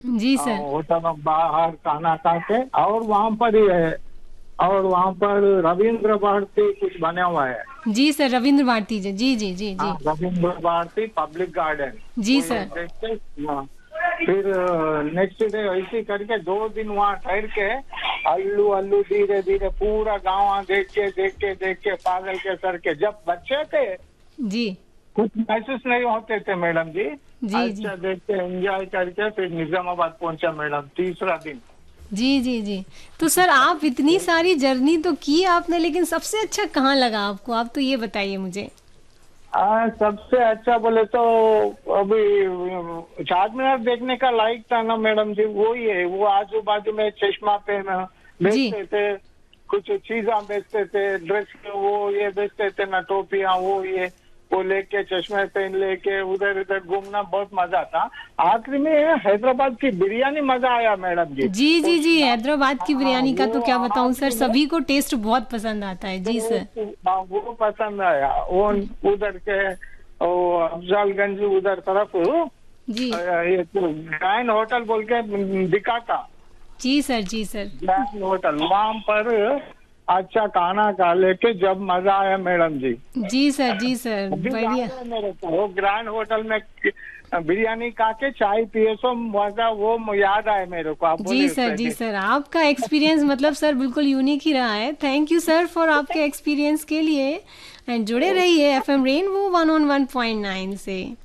जी sir. Hotel में बाहर खाना खा के, और वहाँ पर ही है। और वहाँ पर रविंद्र भारती कुछ बना हुआ है। जी सर, रविंद्र भारती जी, जी जी जी हाँ, जी। Ravindra Bharti public garden. जी वो ये सर। देख के, हाँ, फिर नेक्स्ट डे ऐसे करके 2 दिन वहाँ ठहर के अल्लू अल्लू धीरे धीरे पूरा गाँव देख के पागल के सर के। जब बच्चे थे जी कुछ महसूस नहीं होते थे मैडम जी। जी जी अच्छा देख के एंजॉय करके फिर निजामाबाद पहुंचा मैडम, तीसरा दिन। जी जी जी। तो सर आप इतनी सारी जर्नी तो की आपने, लेकिन सबसे अच्छा कहाँ लगा आपको, आप तो ये बताइए मुझे। सबसे अच्छा बोले तो अभी चार मीनार देखने का लायक था ना मैडम जी, वो ही है। वो आजू बाजू में चश्मा पे ना जी बेचते थे, कुछ चीजा बेचते थे, ड्रेस वो ये बेचते थे ना, टोपियां वो ये, वो लेके चश्मे पहन लेके उधर इधर घूमना बहुत मजा था। आखिरी में हैदराबाद की बिरयानी मजा आया मैडम जी। जी वो जी जी, हैदराबाद की हाँ, बिरयानी का तो वो क्या बताऊं सर, आखिरी में सभी को टेस्ट बहुत पसंद आता है। जी सर। वो पसंद आया। वो उधर के वो अफजलगंज उधर तरफ जी ये तो ग्रैंड होटल बोल के दिखा था। जी सर। जी सर। ग्रैंड होटल वहां पर अच्छा खाना खा लेके जब मजा आया मैडम जी। जी सर। जी सर, अभी बढ़िया। याद है मेरे को, वो ग्रैंड होटल में बिरयानी खा के चाय पिए सो मजा, वो याद आए मेरे को। आप जी बोले सर। जी उससे। सर, आपका एक्सपीरियंस मतलब सर बिल्कुल यूनिक ही रहा है। थैंक यू सर फॉर आपके एक्सपीरियंस के लिए। एंड जुड़े रहिए एफएम रेनबो 101.9 से।